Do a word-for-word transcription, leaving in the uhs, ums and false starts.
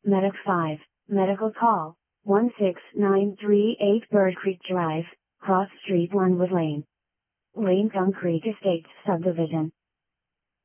Medic five, medical call, one six nine three eight Bird Creek Drive, Cross Street Wormwood Lane. Lane Gum Creek Estates Subdivision.